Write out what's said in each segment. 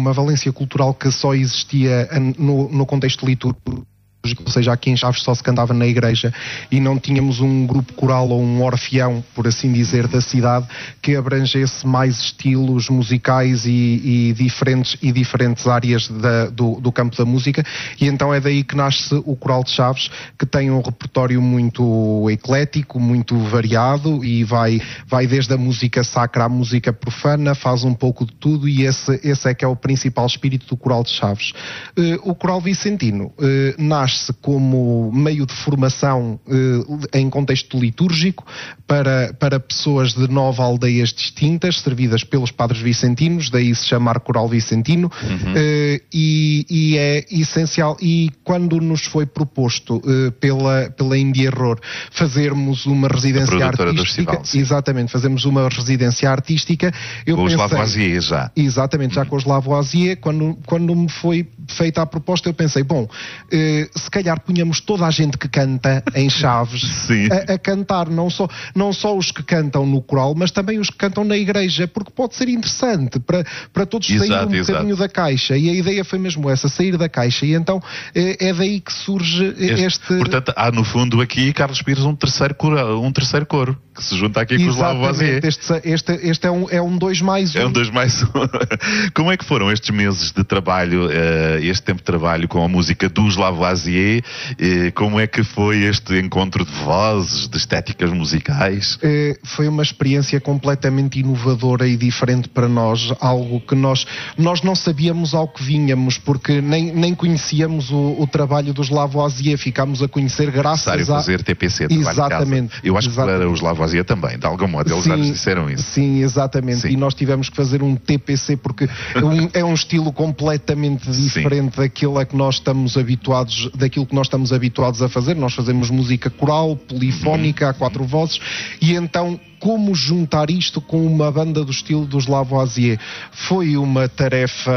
uma valência cultural que só existia no contexto litúrgico. Ou seja, aqui em Chaves só se cantava na igreja e não tínhamos um grupo coral ou um orfeão, por assim dizer, da cidade que abrangesse mais estilos musicais e diferentes áreas do campo da música, e então é daí que nasce o Coral de Chaves, que tem um repertório muito eclético, muito variado, e vai desde a música sacra à música profana, faz um pouco de tudo, e esse é que é o principal espírito do Coral de Chaves. O Coral Vicentino nasce como meio de formação em contexto litúrgico para pessoas de 9 aldeias distintas, servidas pelos padres vicentinos, daí se chamar Coral Vicentino, e é essencial. E quando nos foi proposto pela Indie Error fazermos uma residência artística, exatamente, fazemos uma residência artística, com os Lavoisier já. Exatamente, já com os Lavoisier, quando me foi feita a proposta, eu pensei, bom, se calhar punhamos toda a gente que canta em Chaves a cantar, não só os que cantam no coral, mas também os que cantam na igreja, porque pode ser interessante para todos sair um bocadinho da caixa, e a ideia foi mesmo essa, sair da caixa, e então é daí que surge este... Portanto, há no fundo aqui, Carlos Pires, um terceiro coro, que se junta aqui com os Lavoisier. Este é um 2 mais 1. É um 2 mais 1. Como é que foram estes meses de trabalho, este tempo de trabalho com a música dos Lavoisier? Como é que foi este encontro de vozes, de estéticas musicais? Foi uma experiência completamente inovadora e diferente para nós, algo que nós não sabíamos ao que vínhamos, porque nem conhecíamos o trabalho dos Lavoisier, ficámos a conhecer graças a fazer TPC, exatamente. Eu acho que para os Lavoisier também, de algum modo, eles já nos disseram isso. Sim, exatamente. Sim. E nós tivemos que fazer um TPC porque é um estilo completamente diferente daquilo que nós estamos habituados a fazer. Nós fazemos música coral, polifónica, a 4 vozes, e então como juntar isto com uma banda do estilo dos Lavoisier foi uma tarefa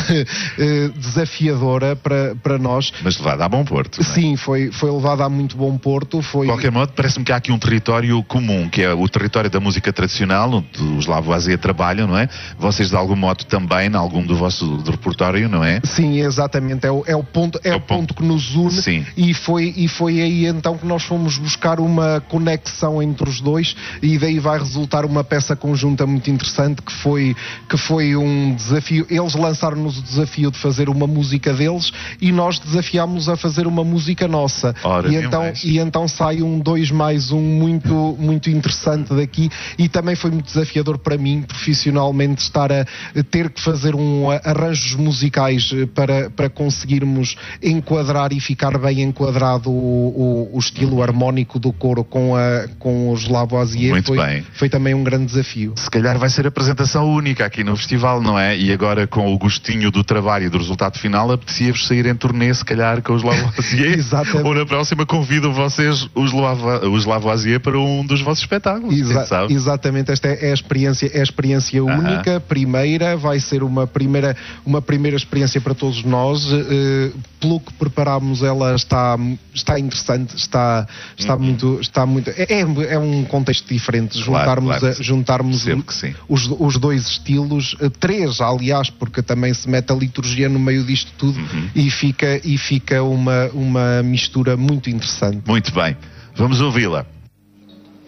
desafiadora para nós. Mas levada a bom porto. Não é? Sim, foi levada a muito bom porto. De qualquer modo, parece-me que há aqui um território comum, que é o território da música tradicional, onde os Lavoisier trabalham, não é? Vocês, de algum modo, também, em algum do vosso repertório, não é? Sim, exatamente. É o ponto que nos une. Sim. E foi aí então que nós fomos buscar uma conexão entre os dois, e daí vai resultar uma peça conjunta muito interessante que foi um desafio. Eles lançaram-nos o desafio de fazer uma música deles e nós desafiámos a fazer uma música nossa. E então sai um 2 mais 1 muito, muito interessante daqui, e também foi muito desafiador para mim profissionalmente estar a ter que fazer arranjos musicais para conseguirmos enquadrar e ficar bem enquadrado o estilo harmónico do coro com os Lavoisier. Muito bem. Foi também um grande desafio. Se calhar vai ser a apresentação única aqui no festival, não é? E agora, com o gostinho do trabalho e do resultado final, apetecia-vos sair em turnê, se calhar, com os Lavoisier. Exatamente. Ou na próxima convido vocês, os Lavoisier, para um dos vossos espetáculos. Exatamente. Esta é a experiência única, primeira, vai ser uma primeira experiência para todos nós. Pelo que preparámos, ela está interessante, está muito. É um contexto diferente. Juntarmos os dois estilos, 3, aliás, porque também se mete a liturgia no meio disto tudo, e fica uma mistura muito interessante. Muito bem, vamos ouvi-la.